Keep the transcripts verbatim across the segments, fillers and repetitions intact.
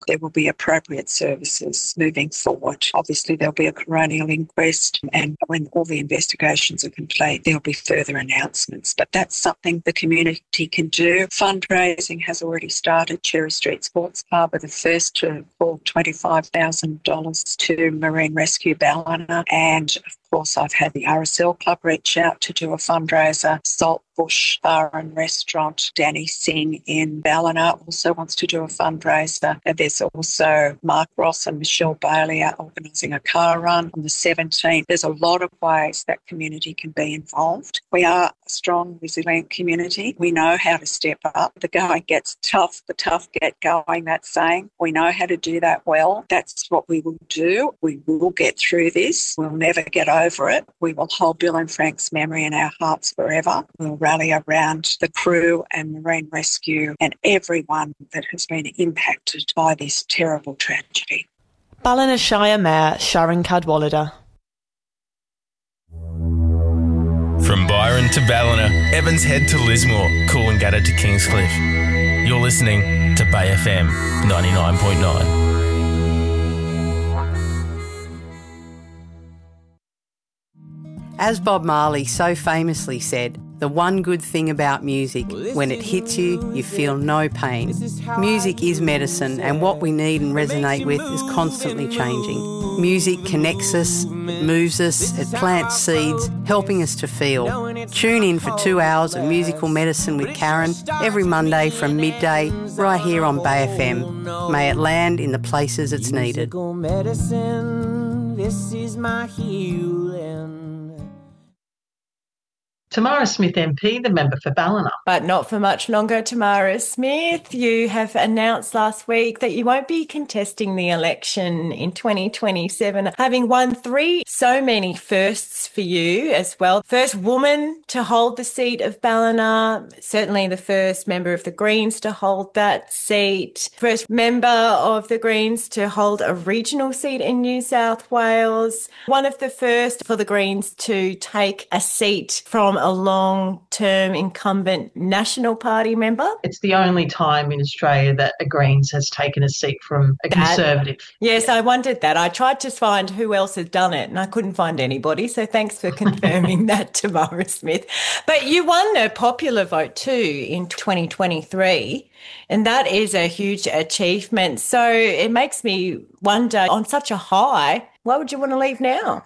there will be appropriate services moving forward. Obviously, there'll be a coronial inquest, and when all the investigations are complete, there'll be further announcements. But that's something the community can do. Fundraising has already started. Cherry Street Sports Club are the first to call twenty-five thousand dollars to Marine Rescue Ballina, and of course, I've had the R S L Club reach out to do a fundraiser. Saltbush Bar and Restaurant, Danny Singh in Ballina also wants to do a fundraiser. And there's also Mark Ross and Michelle Bailey are organising a car run on the seventeenth. There's a lot of ways that community can be involved. We are a strong, resilient community. We know how to step up. The going gets tough, the tough get going, that saying. We know how to do that well. That's what we will do. We will get through this. We'll never get over it. We will hold Bill and Frank's memory in our hearts forever. We'll rally around the crew and Marine Rescue and everyone that has been impacted by this terrible tragedy. Ballina Shire Mayor Sharon Cadwallader. From Byron to Ballina, Evans Head to Lismore, Coolangatta to Kingscliff. You're listening to Bay F M ninety-nine point nine. As Bob Marley so famously said, the one good thing about music, when it hits you, you feel no pain. Music is medicine, and what we need and resonate with is constantly changing. Music connects us, moves us, it plants seeds, helping us to feel. Tune in for two hours of musical medicine with Karen every Monday from midday, right here on Bay F M. May it land in the places it's needed. This is my healing. Tamara Smith M P, the member for Ballina. But not for much longer, Tamara Smith. You have announced last week that you won't be contesting the election in twenty twenty-seven, having won three so many firsts for you as well. First woman to hold the seat of Ballina, certainly the first member of the Greens to hold that seat, first member of the Greens to hold a regional seat in New South Wales, one of the first for the Greens to take a seat from a long-term incumbent National Party member. It's the only time in Australia that a Greens has taken a seat from a that, Conservative. Yes, I wondered that. I tried to find who else had done it and I couldn't find anybody, so thanks for confirming that, Tamara Smith. But you won a popular vote too in twenty twenty-three, and that is a huge achievement. So it makes me wonder, on such a high, why would you want to leave now?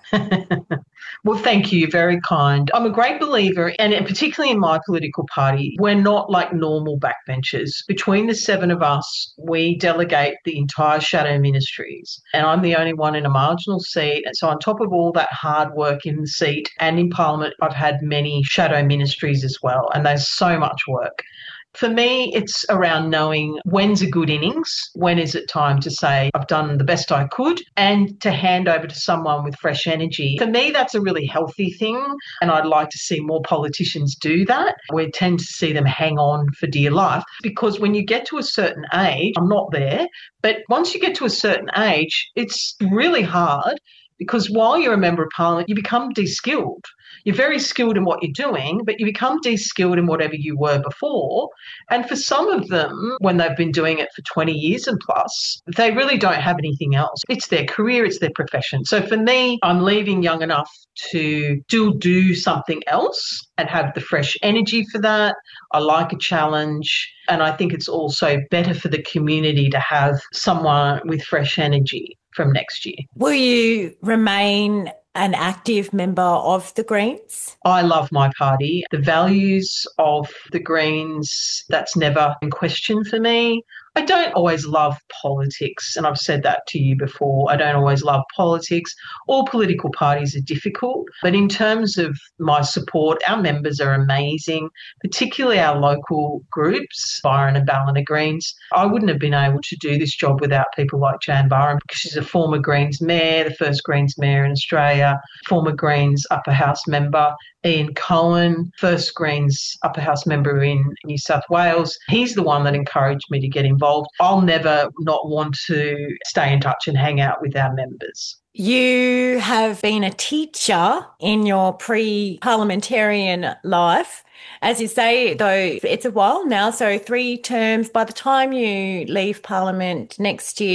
Well, thank you. Very kind. I'm a great believer, and particularly in my political party, we're not like normal backbenchers. Between the seven of us, we delegate the entire shadow ministries, and I'm the only one in a marginal seat. And so on top of all that hard work in the seat and in Parliament, I've had many shadow ministries as well, and there's so much work. For me, it's around knowing when's a good innings, when is it time to say I've done the best I could, and to hand over to someone with fresh energy. For me, that's a really healthy thing, and I'd like to see more politicians do that. We tend to see them hang on for dear life, because when you get to a certain age, I'm not there, but once you get to a certain age, it's really hard, because while you're a member of Parliament, you become de-skilled. You're very skilled in what you're doing, but you become de-skilled in whatever you were before. And for some of them, when they've been doing it for twenty years and plus, they really don't have anything else. It's their career, it's their profession. So for me, I'm leaving young enough to still do something else and have the fresh energy for that. I like a challenge, and I think it's also better for the community to have someone with fresh energy from next year. Will you remain an active member of the Greens? I love my party. The values of the Greens, that's never in question for me. I don't always love politics, and I've said that to you before. I don't always love politics. All political parties are difficult, but in terms of my support, our members are amazing, particularly our local groups, Byron and Ballina Greens. I wouldn't have been able to do this job without people like Jan Byron, because she's a former Greens mayor, the first Greens mayor in Australia, former Greens upper house member. Ian Cohen, first Greens upper house member in New South Wales. He's the one that encouraged me to get involved. I'll never not want to stay in touch and hang out with our members. You have been a teacher in your pre-parliamentarian life. As you say, though, it's a while now. So three terms. By the time you leave Parliament next year,